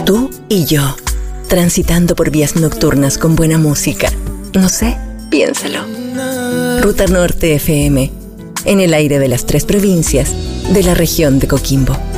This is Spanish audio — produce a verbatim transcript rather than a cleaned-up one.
Tú y yo, transitando por vías nocturnas con buena música. No sé, piénsalo. Ruta Norte F M, en el aire de las tres provincias de la región de Coquimbo.